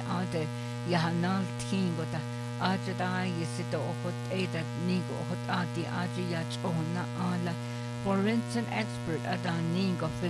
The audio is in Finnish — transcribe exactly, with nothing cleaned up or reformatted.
ade yahanal tingota aja da yisito ohot eda nigo ohot adi aja yach ohna ala forensic expert adan nigo